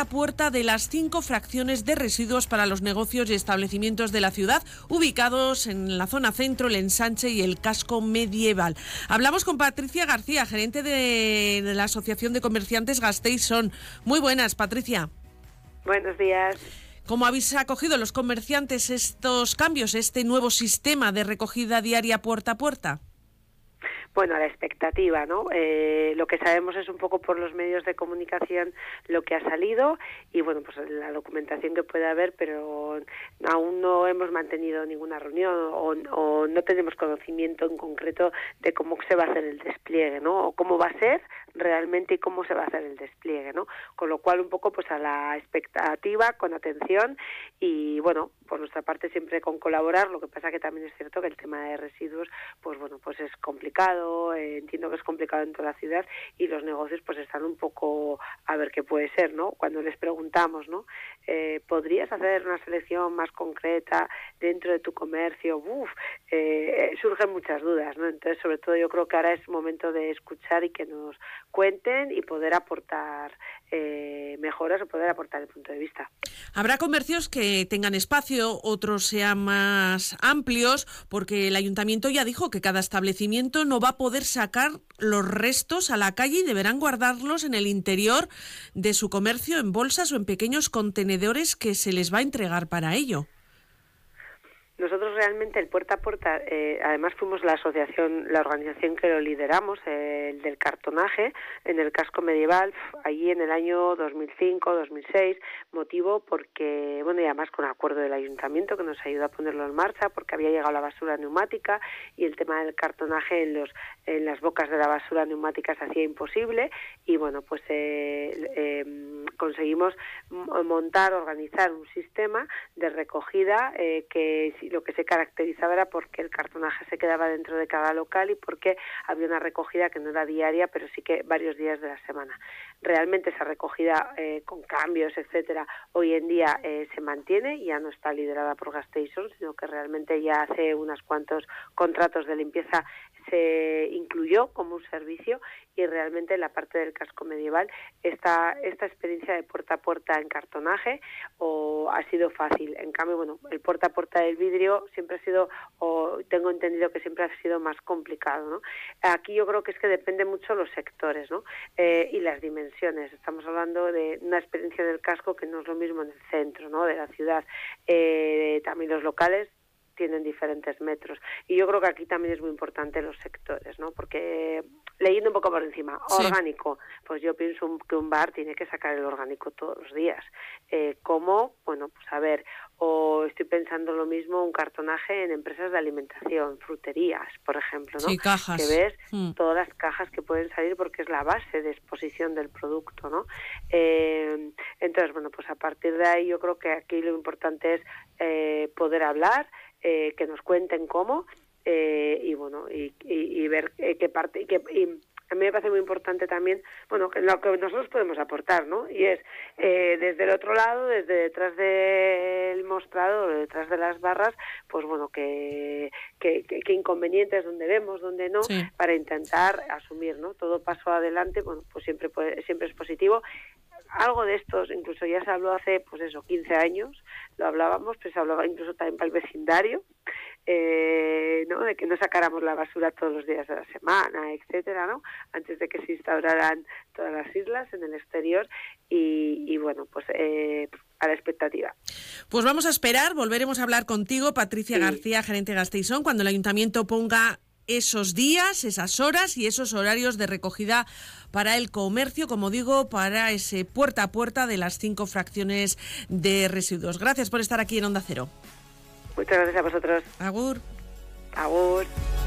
puerta de las 5 fracciones de residuos para los negocios y establecimientos de la ciudad, ubicados en la zona centro, el Ensanche y el casco medieval. Hablamos con Patricia García, gerente de la Asociación de Comerciantes Gasteiz-On. Muy buenas, Patricia. Buenos días. ¿Cómo habéis acogido los comerciantes estos cambios, este nuevo sistema de recogida diaria puerta a puerta? Bueno, a la expectativa, ¿no? Lo que sabemos es un poco por los medios de comunicación lo que ha salido y, bueno, pues la documentación que puede haber, pero aún no hemos mantenido ninguna reunión o no tenemos conocimiento en concreto de cómo se va a hacer el despliegue, ¿no? O cómo va a ser realmente y cómo se va a hacer el despliegue, ¿no? Con lo cual, un poco pues a la expectativa, con atención y, bueno, por nuestra parte siempre con colaborar. Lo que pasa que también es cierto que el tema de residuos, pues bueno, pues es complicado, entiendo que es complicado en toda la ciudad y los negocios pues están un poco a ver qué puede ser, ¿no? Cuando les preguntamos, ¿no? ¿Podrías hacer una selección más concreta dentro de tu comercio? Surgen muchas dudas, ¿no? Entonces, sobre todo yo creo que ahora es momento de escuchar y que nos cuenten y poder aportar mejoras o poder aportar el punto de vista. Habrá comercios que tengan espacio, otros sean más amplios, porque el ayuntamiento ya dijo que cada establecimiento no va a poder sacar los restos a la calle y deberán guardarlos en el interior de su comercio en bolsas o en pequeños contenedores que se les va a entregar para ello. Nosotros realmente el puerta a puerta, además fuimos la organización que lo lideramos, el del cartonaje, en el casco medieval, allí en el año 2005, 2006, motivo porque, bueno, y además con acuerdo del ayuntamiento que nos ayudó a ponerlo en marcha, porque había llegado la basura neumática y el tema del cartonaje en las bocas de la basura neumática se hacía imposible y, bueno, pues conseguimos organizar un sistema de recogida que lo que se caracterizaba era porque el cartonaje se quedaba dentro de cada local y porque había una recogida que no era diaria, pero sí que varios días de la semana. Realmente esa recogida con cambios, etcétera, hoy en día se mantiene, ya no está liderada por Gasteiz-On, sino que realmente ya hace unos cuantos contratos de limpieza se incluyó como un servicio y realmente en la parte del casco medieval esta experiencia de puerta a puerta en cartonaje ha sido fácil. En cambio, bueno, el puerta a puerta del vidrio siempre ha sido, tengo entendido que siempre ha sido más complicado, ¿no? Aquí yo creo que es que depende mucho los sectores, ¿no? Y las dimensiones. Estamos hablando de una experiencia del casco que no es lo mismo en el centro, ¿no? De la ciudad. También los locales tienen diferentes metros. Y yo creo que aquí también es muy importante los sectores, ¿no? Porque leyendo un poco por encima, sí. Orgánico, pues yo pienso que un bar tiene que sacar el orgánico todos los días. ¿Cómo? Bueno, pues a ver, o estoy pensando lo mismo, un cartonaje en empresas de alimentación, fruterías, por ejemplo, ¿no? Sí, cajas. Que ves todas las cajas que pueden salir porque es la base de exposición del producto, ¿no? Entonces, bueno, pues a partir de ahí yo creo que aquí lo importante es poder hablar, que nos cuenten cómo y bueno y ver qué parte y a mí me parece muy importante también, bueno, que lo que nosotros podemos aportar, ¿no? Y es desde el otro lado, desde detrás del mostrador, detrás de las barras, pues bueno, que inconvenientes donde vemos, donde no, sí. Para intentar asumir, ¿no? Todo paso adelante, bueno, pues siempre es positivo. Algo de estos, incluso ya se habló hace, pues eso, 15 años, lo hablábamos, pues se hablaba incluso también para el vecindario, ¿no? De que no sacáramos la basura todos los días de la semana, etcétera, ¿no? Antes de que se instauraran todas las islas en el exterior y bueno, pues a la expectativa. Pues vamos a esperar, volveremos a hablar contigo, Patricia García, gerente de Gasteiz-On, cuando el ayuntamiento ponga esos días, esas horas y esos horarios de recogida para el comercio, como digo, para ese puerta a puerta de las 5 fracciones de residuos. Gracias por estar aquí en Onda Cero. Muchas gracias a vosotros. Agur. Agur.